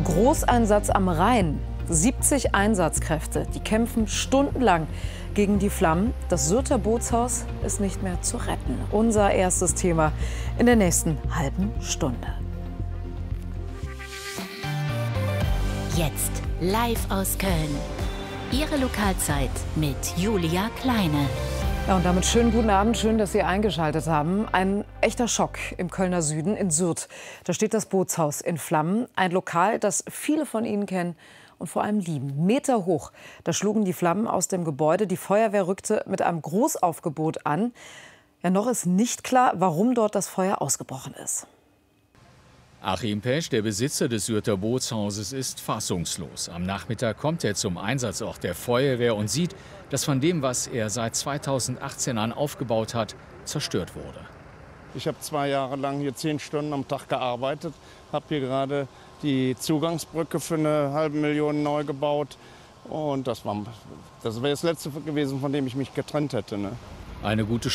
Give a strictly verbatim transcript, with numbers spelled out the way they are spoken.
Großeinsatz am Rhein. siebzig Einsatzkräfte, die kämpfen stundenlang gegen die Flammen. Das Syrter Bootshaus ist nicht mehr zu retten. Unser erstes Thema in der nächsten halben Stunde. Jetzt live aus Köln. Ihre Lokalzeit mit Julia Kleine. Ja, und damit schönen guten Abend, schön, dass Sie eingeschaltet haben. Ein echter Schock im Kölner Süden, in Syrt. Da steht das Bootshaus in Flammen. Ein Lokal, das viele von Ihnen kennen und vor allem lieben. Meter hoch. Da schlugen die Flammen aus dem Gebäude. Die Feuerwehr rückte mit einem Großaufgebot an. Ja, noch ist nicht klar, warum dort das Feuer ausgebrochen ist. Achim Pesch, der Besitzer des Syrter Bootshauses, ist fassungslos. Am Nachmittag kommt er zum Einsatzort der Feuerwehr und sieht, dass von dem, was er seit zweitausendachtzehn an aufgebaut hat, zerstört wurde. Ich habe zwei Jahre lang hier zehn Stunden am Tag gearbeitet, habe hier gerade die Zugangsbrücke für eine halbe Million neu gebaut. Und das war das wäre das Letzte gewesen, von dem ich mich getrennt hätte. Ne? Eine gute